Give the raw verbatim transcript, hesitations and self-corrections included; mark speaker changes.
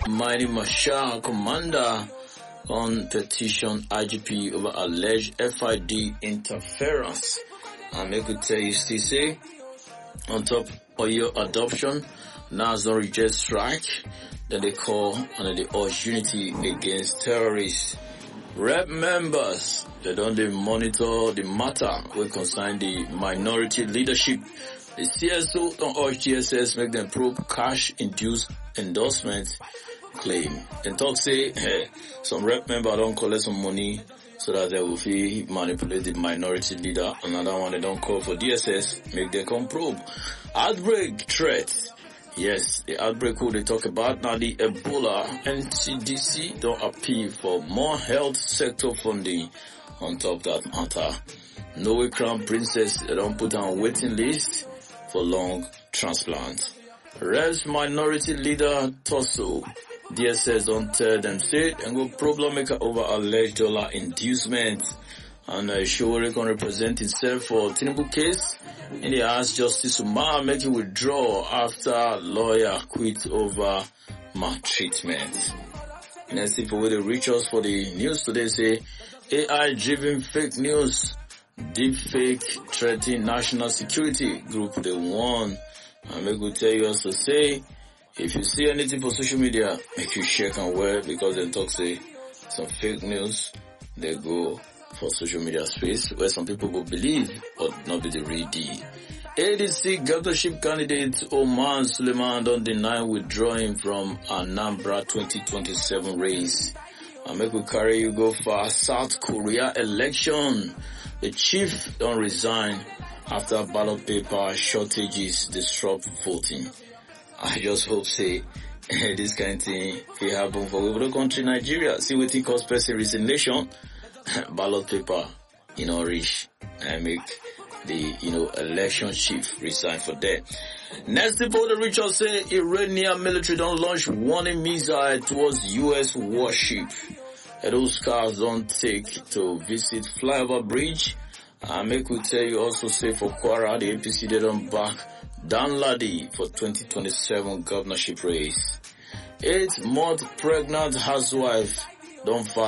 Speaker 1: Mighty Marshal Commander on petition I G P over alleged F I D interference. And I could tell you, still say, on top of your adoption, NASA reject strike, then they call and they urge unity against terrorists. Rep members, they don't they monitor the matter when concern the minority leadership. The C S O don't urge G S S make them probe cash-induced endorsement claim. And talk say, hey, some rep member don't collect some money so that they will feel manipulate the minority leader. Another one they don't call for D S S, make them come probe. Outbreak threat. Yes, the outbreak who they talk about now, the Ebola. N C D C don't appeal for more health sector funding on top of that matter. Norway Crown Princess, they don't put on waiting list for lung transplant. Rest minority leader Tosso, D S S don't tell them say and go problem maker over alleged dollar inducement. And uh, Showore can represent himself for Tinubu case. And he asked Justice Umar make him withdraw after lawyer quit over maltreatment. Next thing for where they reach us for the news today say A I driven fake news, deep fake threatening national security group they won. And make we tell you also say if you see anything for social media, make you check and wear because they talk say some fake news they go for social media space where some people will believe but not be the real deal. A D C governorship candidate Oman Suleiman don't deny withdrawing from Anambra twenty twenty-seven race. And make we carry you go for South Korea election. The chief don't resign after ballot paper shortages disrupt voting. I just hope say this kind of thing will happen for the country Nigeria. See what it cause person resignation. Ballot paper, you know, reach and make the, you know, election chief resign for that. Next report, the Richard say Iranian military don't launch warning missile towards U S warship. And those cars don't take to visit flyover bridge. And make we tell you also say for Kwara, the A P C they don't back Dan Ladi for twenty twenty-seven governorship race. Eight month pregnant housewife don't file